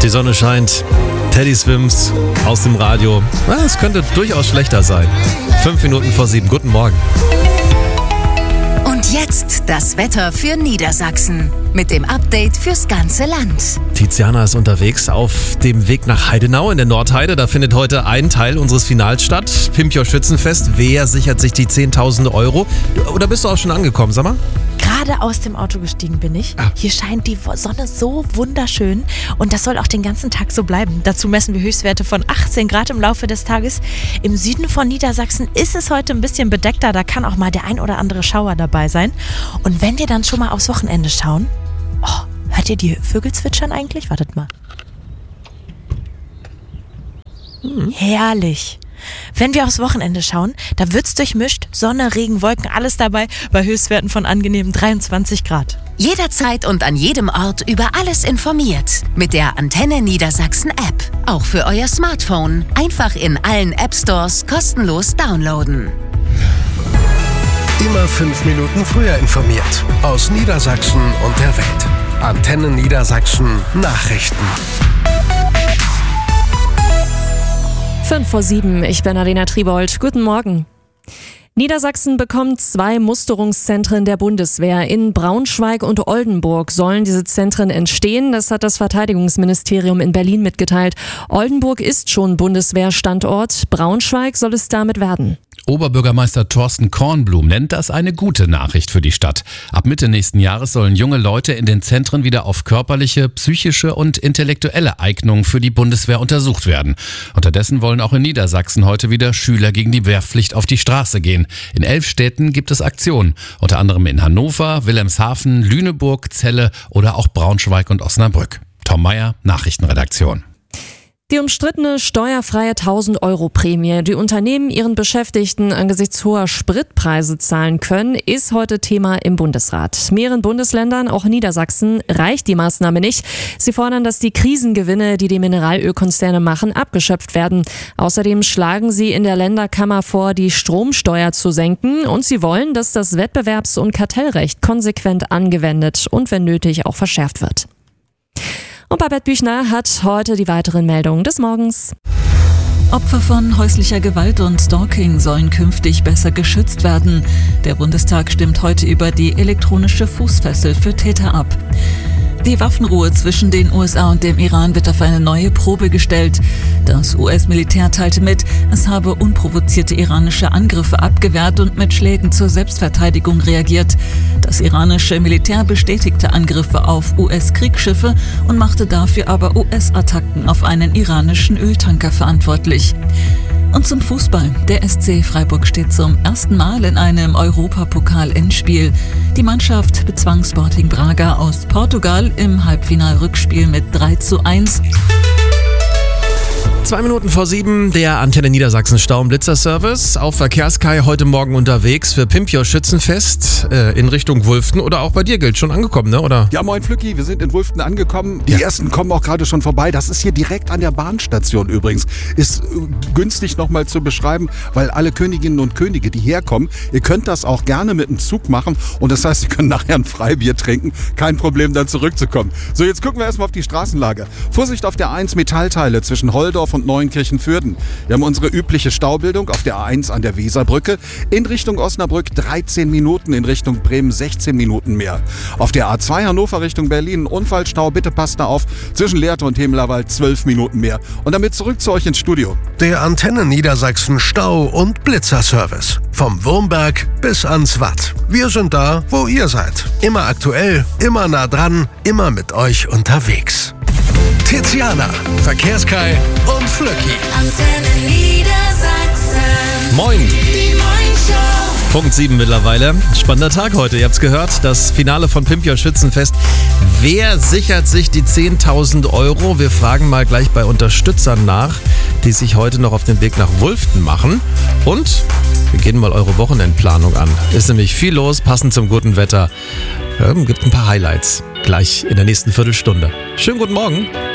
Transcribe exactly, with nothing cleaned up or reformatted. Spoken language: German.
Die Sonne scheint, Teddy Swims aus dem Radio. Es könnte durchaus schlechter sein. Fünf Minuten vor sieben. Guten Morgen. Und jetzt das Wetter für Niedersachsen mit dem Update fürs ganze Land. Tiziana ist unterwegs auf dem Weg nach Heidenau in der Nordheide. Da findet heute ein Teil unseres Finals statt. Pimpjoch Schützenfest. Wer sichert sich die zehntausend Euro? Oder bist du auch schon angekommen, sag mal? Gerade aus dem Auto gestiegen bin ich. Ah. Hier scheint die Sonne so wunderschön und das soll auch den ganzen Tag so bleiben. Dazu messen wir Höchstwerte von achtzehn Grad im Laufe des Tages. Im Süden von Niedersachsen ist es heute ein bisschen bedeckter. Da kann auch mal der ein oder andere Schauer dabei sein. Und wenn wir dann schon mal aufs Wochenende schauen, oh, hört ihr die Vögel zwitschern eigentlich? Wartet mal. Hm. Herrlich. Wenn wir aufs Wochenende schauen, da wird's durchmischt. Sonne, Regen, Wolken, alles dabei bei Höchstwerten von angenehmen dreiundzwanzig Grad. Jederzeit und an jedem Ort über alles informiert. Mit der Antenne Niedersachsen App. Auch für euer Smartphone. Einfach in allen App Stores kostenlos downloaden. Immer fünf Minuten früher informiert. Aus Niedersachsen und der Welt. Antenne Niedersachsen Nachrichten. Fünf vor sieben, ich bin Alena Triebold. Guten Morgen. Niedersachsen bekommt zwei Musterungszentren der Bundeswehr. In Braunschweig und Oldenburg sollen diese Zentren entstehen. Das hat das Verteidigungsministerium in Berlin mitgeteilt. Oldenburg ist schon Bundeswehrstandort. Braunschweig soll es damit werden. Oberbürgermeister Thorsten Kornblum nennt das eine gute Nachricht für die Stadt. Ab Mitte nächsten Jahres sollen junge Leute in den Zentren wieder auf körperliche, psychische und intellektuelle Eignung für die Bundeswehr untersucht werden. Unterdessen wollen auch in Niedersachsen heute wieder Schüler gegen die Wehrpflicht auf die Straße gehen. In elf Städten gibt es Aktionen, unter anderem in Hannover, Wilhelmshaven, Lüneburg, Celle oder auch Braunschweig und Osnabrück. Tom Meyer, Nachrichtenredaktion. Die umstrittene steuerfreie tausend-Euro-Prämie, die Unternehmen ihren Beschäftigten angesichts hoher Spritpreise zahlen können, ist heute Thema im Bundesrat. Mehreren Bundesländern, auch Niedersachsen, reicht die Maßnahme nicht. Sie fordern, dass die Krisengewinne, die die Mineralölkonzerne machen, abgeschöpft werden. Außerdem schlagen sie in der Länderkammer vor, die Stromsteuer zu senken. Und sie wollen, dass das Wettbewerbs- und Kartellrecht konsequent angewendet und wenn nötig auch verschärft wird. Und Babette Büchner hat heute die weiteren Meldungen des Morgens. Opfer von häuslicher Gewalt und Stalking sollen künftig besser geschützt werden. Der Bundestag stimmt heute über die elektronische Fußfessel für Täter ab. Die Waffenruhe zwischen den U S A und dem Iran wird auf eine neue Probe gestellt. Das U S-Militär teilte mit, es habe unprovozierte iranische Angriffe abgewehrt und mit Schlägen zur Selbstverteidigung reagiert. Das iranische Militär bestätigte Angriffe auf U S-Kriegsschiffe und machte dafür aber U S-Attacken auf einen iranischen Öltanker verantwortlich. Und zum Fußball. Der S C Freiburg steht zum ersten Mal in einem Europapokal-Endspiel. Die Mannschaft bezwang Sporting Braga aus Portugal im Halbfinal-Rückspiel mit drei zu eins. Zwei Minuten vor sieben, der Antenne Niedersachsen Stau- und Blitzer-Service auf Verkehrskai heute Morgen unterwegs für Pimpjoch Schützenfest äh, in Richtung Wulften oder auch bei dir gilt schon angekommen, ne? Oder? Ja, moin Flücki, wir sind in Wulften angekommen. Die Ja. ersten kommen auch gerade schon vorbei. Das ist hier direkt an der Bahnstation übrigens. Ist äh, günstig nochmal zu beschreiben, weil alle Königinnen und Könige, die herkommen, ihr könnt das auch gerne mit dem Zug machen und das heißt, ihr könnt nachher ein Freibier trinken. Kein Problem, dann zurückzukommen. So, jetzt gucken wir erstmal auf die Straßenlage. Vorsicht auf der eins Metallteile zwischen Holdorf und Neuenkirchen-Fürden. Wir haben unsere übliche Staubildung auf der A eins an der Weserbrücke. In Richtung Osnabrück dreizehn Minuten, in Richtung Bremen sechzehn Minuten mehr. Auf der A zwei Hannover Richtung Berlin Unfallstau, bitte passt da auf. Zwischen Lehrte und Hemlerwald zwölf Minuten mehr. Und damit zurück zu euch ins Studio. Der Antenne Niedersachsen Stau- und Blitzer-Service. Vom Wurmberg bis ans Watt. Wir sind da, wo ihr seid. Immer aktuell, immer nah dran, immer mit euch unterwegs. Tiziana, Verkehrskai und Flöcki. Antenne Niedersachsen. Moin. Die Moin-Show. Punkt sieben mittlerweile. Spannender Tag heute, ihr habt's gehört. Das Finale von Pimpjoch Schützenfest. Wer sichert sich die zehntausend Euro? Wir fragen mal gleich bei Unterstützern nach, die sich heute noch auf den Weg nach Wulften machen. Und wir gehen mal eure Wochenendplanung an. Ist nämlich viel los, passend zum guten Wetter. Ja, gibt ein paar Highlights. Gleich in der nächsten Viertelstunde. Schönen guten Morgen.